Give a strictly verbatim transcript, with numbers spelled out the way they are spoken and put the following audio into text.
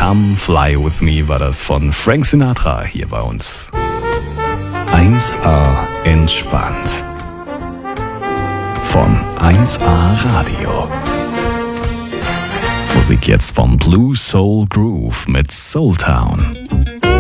Come Fly With Me war das von Frank Sinatra hier bei uns. eins A entspannt. Von eins A Radio. Musik jetzt vom Blue Soul Groove mit Soul Town.